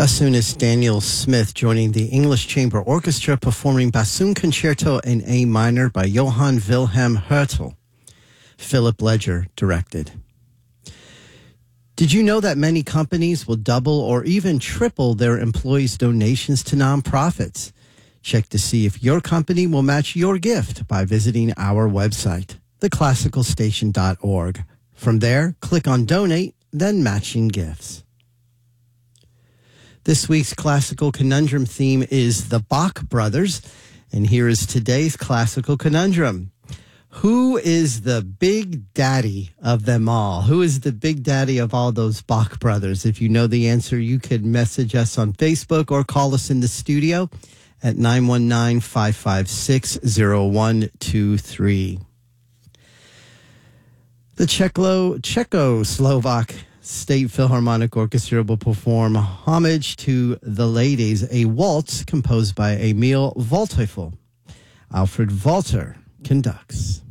Bassoonist Daniel Smith joining the English Chamber Orchestra performing Bassoon Concerto in A minor by Johann Wilhelm Hertel. Philip Ledger directed. Did you know that many companies will double or even triple their employees' donations to nonprofits? Check to see if your company will match your gift by visiting our website, theclassicalstation.org. From there, click on Donate, then Matching Gifts. This week's Classical Conundrum theme is the Bach Brothers, and here is today's Classical Conundrum. Who is the big daddy of them all? Who is the big daddy of all those Bach brothers? If you know the answer, you could message us on Facebook or call us in the studio at 919-556-0123. The Czechoslovak State Philharmonic Orchestra will perform Homage to the Ladies, a waltz composed by Emil Waldteufel. Alfred Walter conducts.